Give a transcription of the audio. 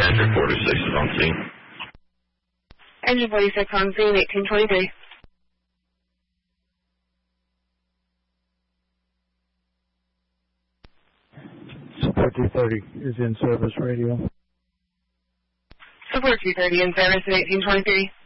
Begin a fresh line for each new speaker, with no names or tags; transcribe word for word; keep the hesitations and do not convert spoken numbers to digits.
Engine forty-six is on scene.
Engine forty-six on scene, eighteen twenty-three.
Support two thirty is in service radio.
Support two thirty in service at eighteen twenty-three.